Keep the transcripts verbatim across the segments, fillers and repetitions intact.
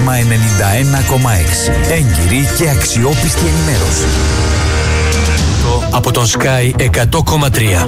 Διάσημα ενενήντα ένα κόμμα έξι. Έγκυρη και αξιόπιστη ενημέρωση. Από τον Sky εκατό κόμμα τρία.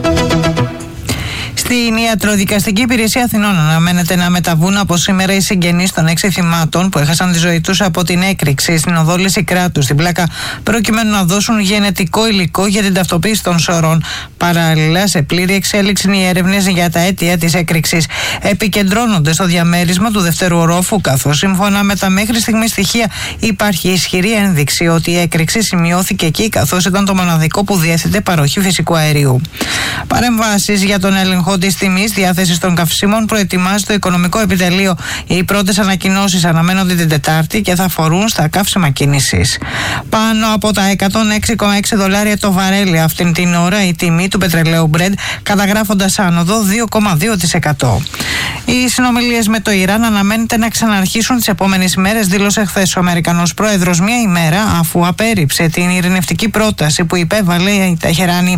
Στην Ιατροδικαστική Υπηρεσία Αθηνών αναμένεται να μεταβούν από σήμερα οι συγγενείς των έξι θυμάτων που έχασαν τη ζωή τους από την έκρηξη στην οδό Λυσικράτου στην Πλάκα, προκειμένου να δώσουν γενετικό υλικό για την ταυτοποίηση των σωρών. Παράλληλα, σε πλήρη εξέλιξη είναι οι έρευνες για τα αίτια της έκρηξης. Επικεντρώνονται στο διαμέρισμα του δευτέρου ορόφου, καθώς σύμφωνα με τα μέχρι στιγμή στοιχεία υπάρχει ισχυρή ένδειξη ότι η έκρηξη σημειώθηκε εκεί, καθώς ήταν το μοναδικό που διέθετε παροχή φυσικού αερίου. Παρεμβάσεις για τον έλεγχο της τιμής διάθεσης των καυσίμων προετοιμάζει το Οικονομικό Επιτελείο. Οι πρώτες ανακοινώσεις αναμένονται την Τετάρτη και θα αφορούν στα καύσιμα κίνησης. Πάνω από τα εκατόν έξι κόμμα έξι δολάρια το βαρέλι αυτήν την ώρα η τιμή του πετρελαίου Brent, καταγράφοντας άνοδο δύο κόμμα δύο τοις εκατό. Οι συνομιλίες με το Ιράν αναμένεται να ξαναρχίσουν τις επόμενες ημέρες, δήλωσε χθες ο Αμερικανός πρόεδρος, μία ημέρα αφού απέρριψε την ειρηνευτική πρόταση που υπέβαλε η Τεχεράνη.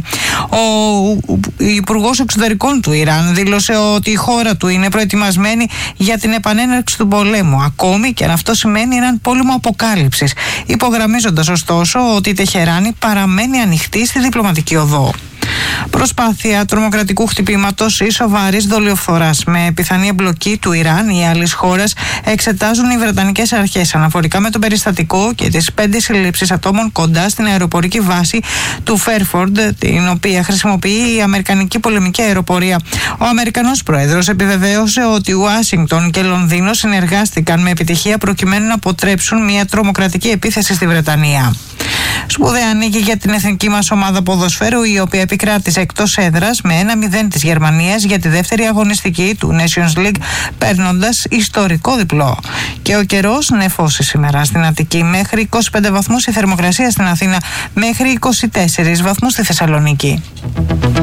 Ο Υπουργός Εξωτερικών του Ιράν δήλωσε ότι η χώρα του είναι προετοιμασμένη για την επανέναρξη του πολέμου, ακόμη και αν αυτό σημαίνει έναν πόλεμο αποκάλυψης, υπογραμμίζοντας ωστόσο ότι η Τεχεράνη παραμένει ανοιχτή στη διπλωματική οδό. Προσπάθεια τρομοκρατικού χτυπήματος ή σοβαρής δολιοφθοράς με πιθανή εμπλοκή του Ιράν ή άλλης χώρας εξετάζουν οι βρετανικές αρχές αναφορικά με το περιστατικό και τις πέντε συλλήψεις ατόμων κοντά στην αεροπορική βάση του Φέρφορντ, την οποία χρησιμοποιεί η Αμερικανική πολεμική αεροπορία. Ο Αμερικανός πρόεδρος επιβεβαίωσε ότι η Ουάσιγκτον και Λονδίνο συνεργάστηκαν με επιτυχία προκειμένου να αποτρέψουν μια τρομοκρατική επίθεση στη Βρετανία. Σπουδαία νίκη για την εθνική μας ομάδα ποδοσφαίρου, η οποία επικράτησε εκτός έδρας με ένα μηδέν της Γερμανίας για τη δεύτερη αγωνιστική του Nations League, παίρνοντας ιστορικό διπλό. Και ο καιρός νεφώσει σήμερα στην Αττική, μέχρι είκοσι πέντε βαθμούς η θερμοκρασία στην Αθήνα, μέχρι είκοσι τέσσερις βαθμούς στη Θεσσαλονίκη.